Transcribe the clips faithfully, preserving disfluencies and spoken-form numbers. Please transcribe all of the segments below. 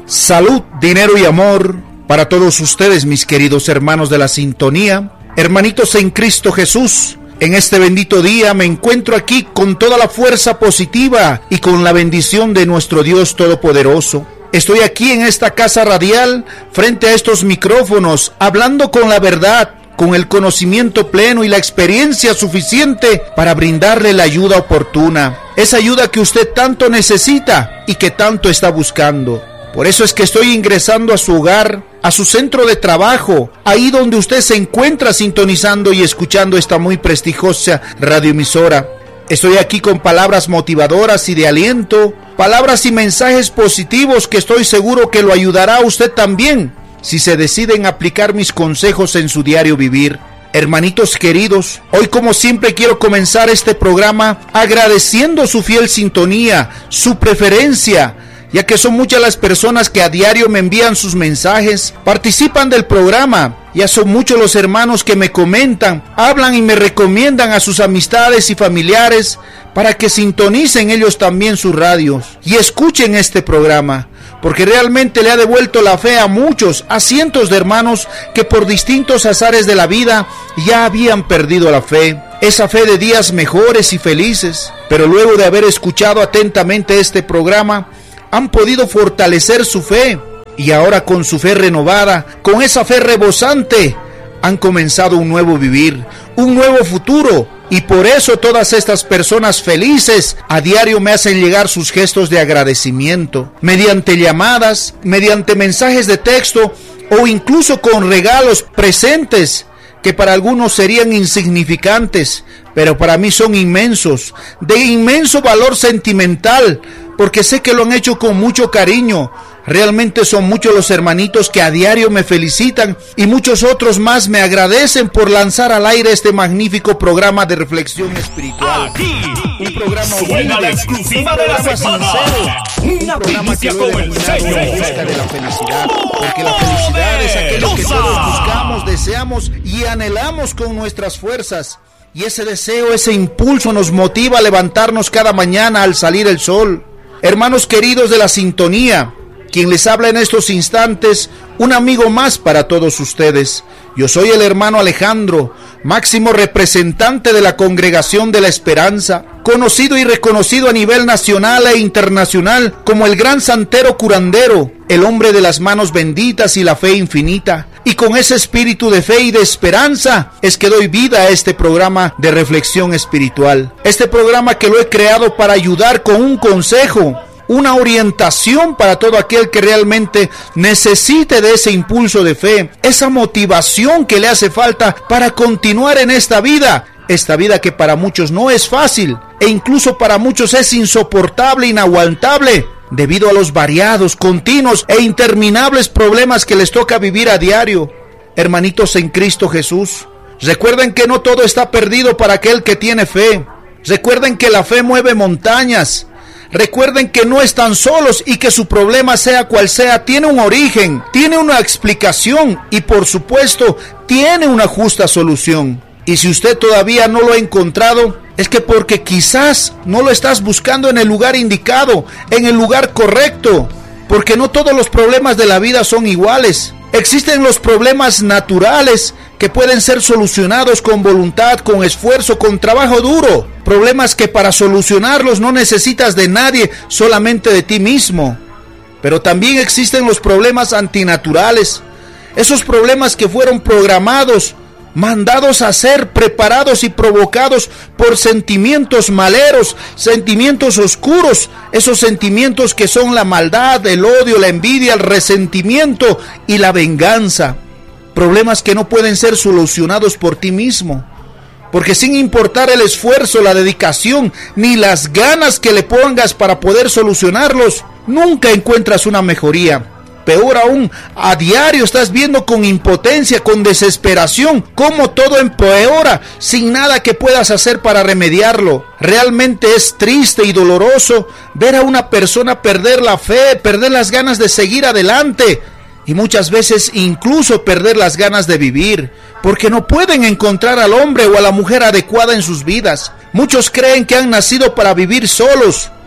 Salud, dinero y amor para todos ustedes, mis queridos hermanos de la sintonía, hermanitos en Cristo Jesús. En este bendito día me encuentro aquí con toda la fuerza positiva y con la bendición de nuestro Dios Todopoderoso. Estoy aquí en esta casa radial, frente a estos micrófonos, hablando con la verdad, con el conocimiento pleno y la experiencia suficiente para brindarle la ayuda oportuna. Esa ayuda que usted tanto necesita y que tanto está buscando. Por eso es que estoy ingresando a su hogar, a su centro de trabajo, ahí donde usted se encuentra sintonizando y escuchando esta muy prestigiosa radioemisora. Estoy aquí con palabras motivadoras y de aliento, palabras y mensajes positivos que estoy seguro que lo ayudará a usted también, si se deciden aplicar mis consejos en su diario vivir. Hermanitos queridos, hoy como siempre quiero comenzar este programa agradeciendo su fiel sintonía, su preferencia, ya que son muchas las personas que a diario me envían sus mensajes, participan del programa. Ya son muchos los hermanos que me comentan, hablan y me recomiendan a sus amistades y familiares para que sintonicen ellos también sus radios y escuchen este programa, porque realmente le ha devuelto la fe a muchos, a cientos de hermanos que por distintos azares de la vida ya habían perdido la fe. Esa fe de días mejores y felices, pero luego de haber escuchado atentamente este programa, han podido fortalecer su fe y ahora con su fe renovada, con esa fe rebosante, han comenzado un nuevo vivir, un nuevo futuro. Y por eso todas estas personas felices a diario me hacen llegar sus gestos de agradecimiento, mediante llamadas, mediante mensajes de texto o incluso con regalos, presentes que para algunos serían insignificantes, pero para mí son inmensos, de inmenso valor sentimental, porque sé que lo han hecho con mucho cariño. Realmente son muchos los hermanitos que a diario me felicitan y muchos otros más me agradecen por lanzar al aire este magnífico programa de reflexión espiritual. Aquí, un programa suena humilde, la exclusiva un de la programa semana. sincero, Una un programa que primicia lo he como el denominado sello. en busca de la felicidad, porque la felicidad es aquello que todos buscamos, deseamos y anhelamos con nuestras fuerzas. Y ese deseo, ese impulso nos motiva a levantarnos cada mañana al salir el sol. Hermanos queridos de la sintonía, quien les habla en estos instantes, un amigo más para todos ustedes. Yo soy el hermano Alejandro, máximo representante de la Congregación de la Esperanza, conocido y reconocido a nivel nacional e internacional como el gran santero curandero, el hombre de las manos benditas y la fe infinita. Y con ese espíritu de fe y de esperanza es que doy vida a este programa de reflexión espiritual. Este programa que lo he creado para ayudar con un consejo, una orientación para todo aquel que realmente necesite de ese impulso de fe, esa motivación que le hace falta para continuar en esta vida, esta vida que para muchos no es fácil e incluso para muchos es insoportable, inaguantable, debido a los variados, continuos e interminables problemas que les toca vivir a diario. Hermanitos en Cristo Jesús, recuerden que no todo está perdido para aquel que tiene fe. Recuerden que la fe mueve montañas. Recuerden que no están solos y que su problema, sea cual sea, tiene un origen, tiene una explicación y por supuesto tiene una justa solución. Y si usted todavía no lo ha encontrado, es que porque quizás no lo estás buscando en el lugar indicado, en el lugar correcto, porque no todos los problemas de la vida son iguales. Existen los problemas naturales que pueden ser solucionados con voluntad, con esfuerzo, con trabajo duro. Problemas que para solucionarlos no necesitas de nadie, solamente de ti mismo. Pero también existen los problemas antinaturales. Esos problemas que fueron programados, mandados a ser, preparados y provocados por sentimientos maleros, sentimientos oscuros, esos sentimientos que son la maldad, el odio, la envidia, el resentimiento y la venganza. Problemas que no pueden ser solucionados por ti mismo, porque sin importar el esfuerzo, la dedicación, ni las ganas que le pongas para poder solucionarlos, nunca encuentras una mejoría. Peor aún, a diario estás viendo con impotencia, con desesperación, cómo todo empeora, sin nada que puedas hacer para remediarlo. Realmente es triste y doloroso ver a una persona perder la fe, perder las ganas de seguir adelante, y muchas veces incluso perder las ganas de vivir, porque no pueden encontrar al hombre o a la mujer adecuada en sus vidas. Muchos creen que han nacido para vivir solos.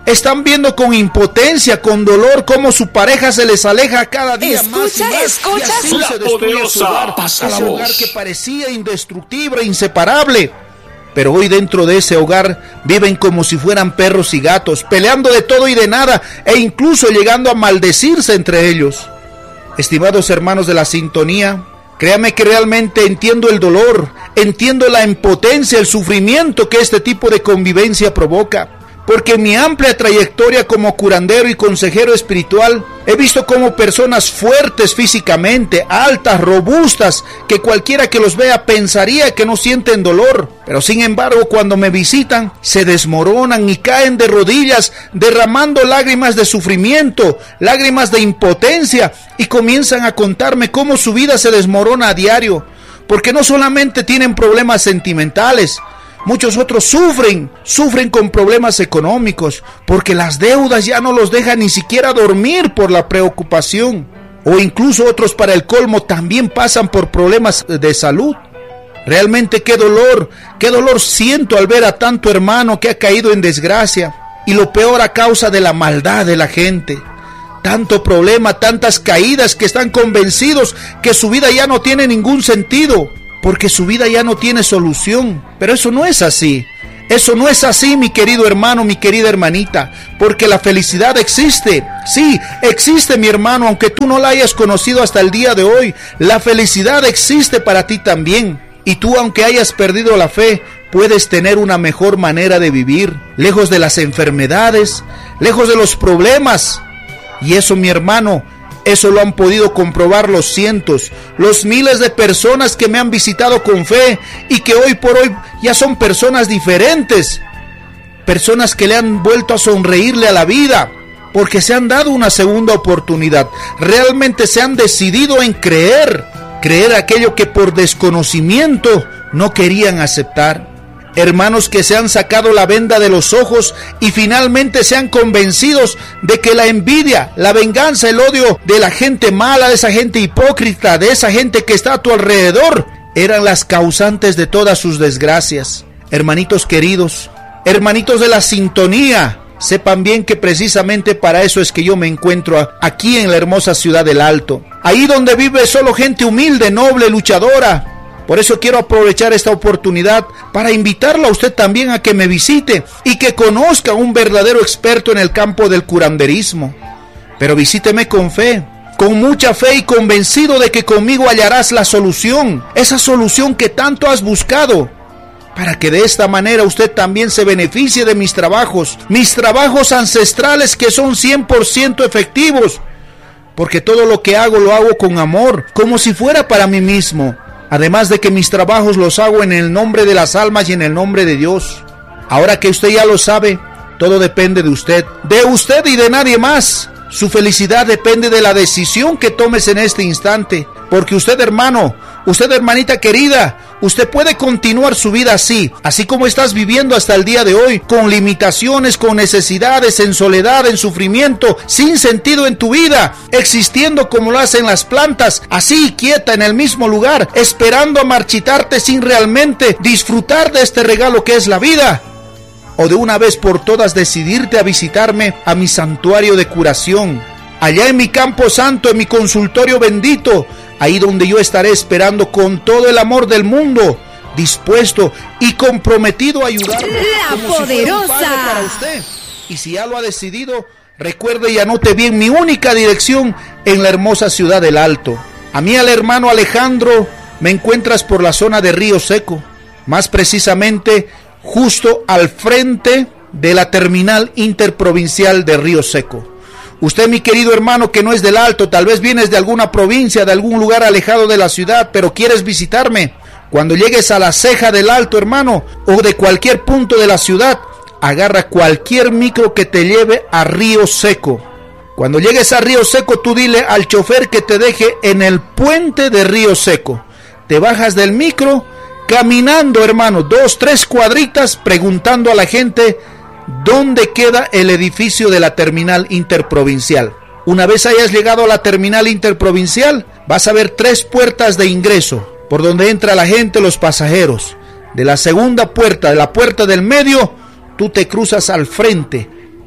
Están viendo con impotencia, con dolor, cómo su pareja se les aleja cada día escucha, más y más. Escucha, y así la se destruye su hogar, pasa ese la hogar voz. que parecía indestructible, inseparable. Pero hoy dentro de ese hogar viven como si fueran perros y gatos, peleando de todo y de nada, e incluso llegando a maldecirse entre ellos. Estimados hermanos de la sintonía, créame que realmente entiendo el dolor, entiendo la impotencia, el sufrimiento que este tipo de convivencia provoca. Porque en mi amplia trayectoria como curandero y consejero espiritual, he visto como personas fuertes físicamente, altas, robustas, que cualquiera que los vea pensaría que no sienten dolor. Pero sin embargo, cuando me visitan, se desmoronan y caen de rodillas, derramando lágrimas de sufrimiento, lágrimas de impotencia, y comienzan a contarme cómo su vida se desmorona a diario. Porque no solamente tienen problemas sentimentales, muchos otros sufren, sufren con problemas económicos, porque las deudas ya no los dejan ni siquiera dormir por la preocupación. O incluso otros, para el colmo, también pasan por problemas de salud. Realmente qué dolor, qué dolor siento al ver a tanto hermano que ha caído en desgracia. Y lo peor, a causa de la maldad de la gente. Tanto problema, tantas caídas, que están convencidos que su vida ya no tiene ningún sentido, porque su vida ya no tiene solución. Pero eso no es así. Eso no es así, mi querido hermano, mi querida hermanita, porque la felicidad existe. Sí, existe, mi hermano, aunque tú no la hayas conocido hasta el día de hoy. La felicidad existe para ti también. Y tú, aunque hayas perdido la fe, puedes tener una mejor manera de vivir, lejos de las enfermedades, lejos de los problemas. Y eso, mi hermano, eso lo han podido comprobar los cientos, los miles de personas que me han visitado con fe y que hoy por hoy ya son personas diferentes. Personas que le han vuelto a sonreírle a la vida porque se han dado una segunda oportunidad. Realmente se han decidido en creer, creer aquello que por desconocimiento no querían aceptar. Hermanos que se han sacado la venda de los ojos y finalmente se han convencidos de que la envidia, la venganza, el odio de la gente mala, de esa gente hipócrita, de esa gente que está a tu alrededor, eran las causantes de todas sus desgracias. Hermanitos queridos, hermanitos de la sintonía, sepan bien que precisamente para eso es que yo me encuentro aquí en la hermosa ciudad del Alto. Ahí donde vive solo gente humilde, noble, luchadora. Por eso quiero aprovechar esta oportunidad para invitarla a usted también a que me visite y que conozca a un verdadero experto en el campo del curanderismo. Pero visíteme con fe, con mucha fe y convencido de que conmigo hallarás la solución, esa solución que tanto has buscado, para que de esta manera usted también se beneficie de mis trabajos, mis trabajos ancestrales que son cien por ciento efectivos, porque todo lo que hago lo hago con amor, como si fuera para mí mismo. Además de que mis trabajos los hago en el nombre de las almas y en el nombre de Dios. Ahora que usted ya lo sabe, todo depende de usted, de usted y de nadie más. Su felicidad depende de la decisión que tomes en este instante. Porque usted, hermano, usted, hermanita querida, usted puede continuar su vida así, así como estás viviendo hasta el día de hoy, con limitaciones, con necesidades, en soledad, en sufrimiento, sin sentido en tu vida, existiendo como lo hacen las plantas, así quieta en el mismo lugar, esperando a marchitarte sin realmente disfrutar de este regalo que es la vida. O de una vez por todas decidirte a visitarme a mi santuario de curación, allá en mi campo santo, en mi consultorio bendito, ahí donde yo estaré esperando con todo el amor del mundo, dispuesto y comprometido a ayudarme. La como poderosa. Si fuera un padre para usted. Y si ya lo ha decidido, recuerde y anote bien mi única dirección en la hermosa ciudad del Alto. A mí, al hermano Alejandro, me encuentras por la zona de Río Seco, más precisamente justo al frente de la terminal interprovincial de Río Seco. Usted, mi querido hermano, que no es del Alto, tal vez vienes de alguna provincia, de algún lugar alejado de la ciudad, pero quieres visitarme. Cuando llegues a la ceja del Alto, hermano, o de cualquier punto de la ciudad, agarra cualquier micro que te lleve a Río Seco. Cuando llegues a Río Seco, tú dile al chofer que te deje en el puente de Río Seco. Te bajas del micro, caminando, hermano, dos, tres cuadritas, preguntando a la gente dónde queda el edificio de la terminal interprovincial. Una vez hayas llegado a la terminal interprovincial, vas a ver tres puertas de ingreso, por donde entra la gente, los pasajeros. De la segunda puerta, de la puerta del medio, tú te cruzas al frente,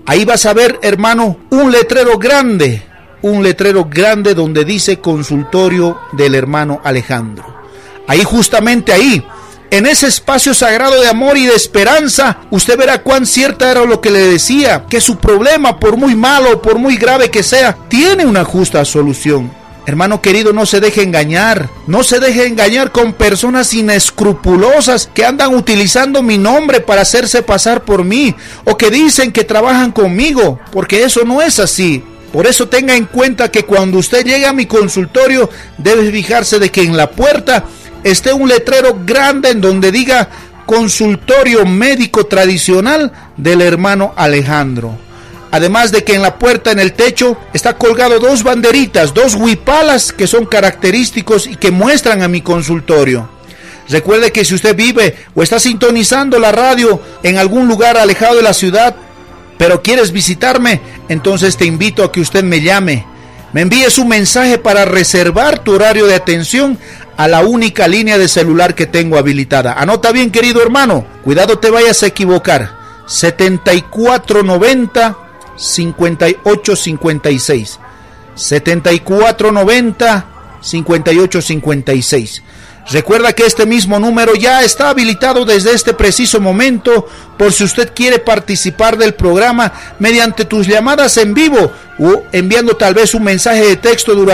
Ahí vas a ver, hermano, un letrero grande, un letrero grande donde dice consultorio del hermano Alejandro. Ahí, justamente ahí, en ese espacio sagrado de amor y de esperanza, usted verá cuán cierta era lo que le decía, que su problema, por muy malo, por muy grave que sea, tiene una justa solución. Hermano querido, no se deje engañar, no se deje engañar con personas inescrupulosas que andan utilizando mi nombre para hacerse pasar por mí, o que dicen que trabajan conmigo, porque eso no es así. Por eso tenga en cuenta que cuando usted llegue a mi consultorio, debe fijarse de que en la puerta esté un letrero grande en donde diga consultorio médico tradicional del hermano Alejandro. Además de que en la puerta, en el techo, está colgado dos banderitas, dos huipalas que son característicos y que muestran a mi consultorio. Recuerde que si usted vive o está sintonizando la radio en algún lugar alejado de la ciudad, pero quieres visitarme, entonces te invito a que usted me llame. Me envíes un mensaje para reservar tu horario de atención a la única línea de celular que tengo habilitada. Anota bien, querido hermano, cuidado te vayas a equivocar. setenta y cuatro noventa, cincuenta y ocho cincuenta y seis. setenta y cuatro noventa, cincuenta y ocho cincuenta y seis. Recuerda que este mismo número ya está habilitado desde este preciso momento por si usted quiere participar del programa mediante tus llamadas en vivo o enviando tal vez un mensaje de texto durante